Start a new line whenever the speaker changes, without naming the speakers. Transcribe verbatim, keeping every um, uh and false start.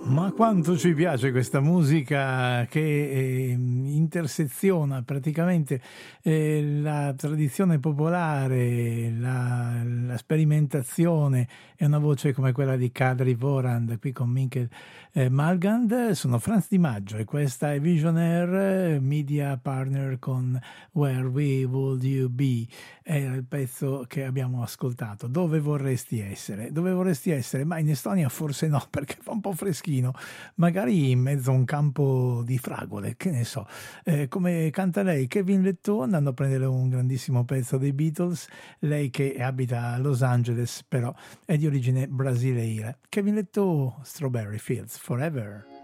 Ma quanto ci piace questa musica che eh, interseziona praticamente eh, la tradizione popolare, la, la sperimentazione e una voce come quella di Kadri Vorand qui con Mikkel eh, Malgand. Sono Franz Di Maggio e questa è Visionaire, media partner con Where We Would You Be. Era il pezzo che abbiamo ascoltato. Dove vorresti essere? Dove vorresti essere? Ma in Estonia forse no, perché fa un po' freschino. Magari in mezzo a un campo di fragole, che ne so. Eh, come canta lei, Kevin Lettou, andando a prendere un grandissimo pezzo dei Beatles, lei che abita a Los Angeles, però è di origine brasiliera. Kevin Lettou, Strawberry Fields Forever.